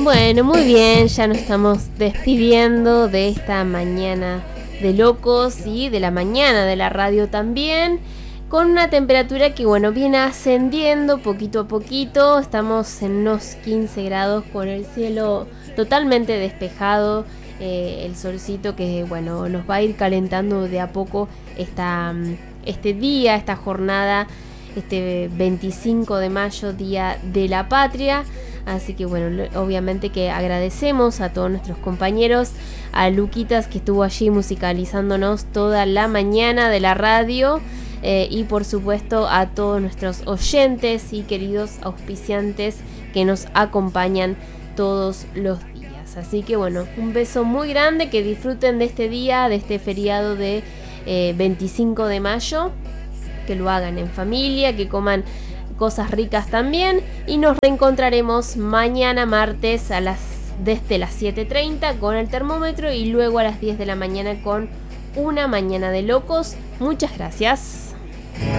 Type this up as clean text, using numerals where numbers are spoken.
Bueno, muy bien, ya nos estamos despidiendo de esta mañana de locos y de la mañana de la radio también, con una temperatura que bueno, viene ascendiendo poquito a poquito. Estamos en unos 15 grados con el cielo totalmente despejado, el solcito que bueno, nos va a ir calentando de a poco este día, esta jornada, este 25 de mayo, Día de la Patria. Así que bueno, obviamente que agradecemos a todos nuestros compañeros, a Luquitas que estuvo allí musicalizándonos toda la mañana de la radio, y por supuesto a todos nuestros oyentes y queridos auspiciantes que nos acompañan todos los días. Así que bueno, un beso muy grande, que disfruten de este día, de este feriado de 25 de mayo, que lo hagan en familia, que coman cosas ricas también, y nos reencontraremos mañana martes desde las 7:30 con el termómetro y luego a las 10 de la mañana con Una Mañana de Locos. Muchas gracias.